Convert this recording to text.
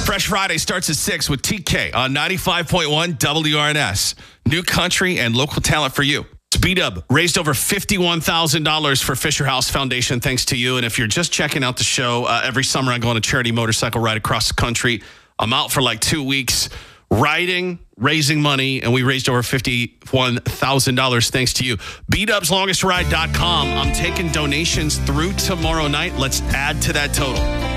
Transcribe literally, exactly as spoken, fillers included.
Fresh Friday starts at six with T K on ninety-five point one W R N S. New country and local talent for you. B-Dub raised over fifty-one thousand dollars for Fisher House Foundation thanks to you. And if you're just checking out the show, uh, every summer I go on a charity motorcycle ride across the country. I'm out for like two weeks riding, raising money, and we raised over fifty-one thousand dollars thanks to you. B dubs longest ride dot com. I'm taking donations through tomorrow night. Let's add to that total.